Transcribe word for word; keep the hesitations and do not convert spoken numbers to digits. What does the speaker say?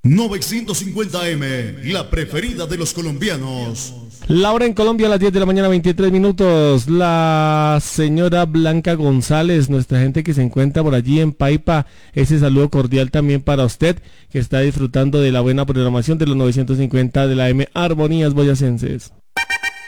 novecientos cincuenta eme, la preferida de los colombianos. La hora en Colombia a las diez de la mañana, veintitrés minutos. La señora Blanca González, nuestra gente que se encuentra por allí en Paipa, ese saludo cordial también para usted, que está disfrutando de la buena programación de los novecientos cincuenta de la M Armonías Boyacenses.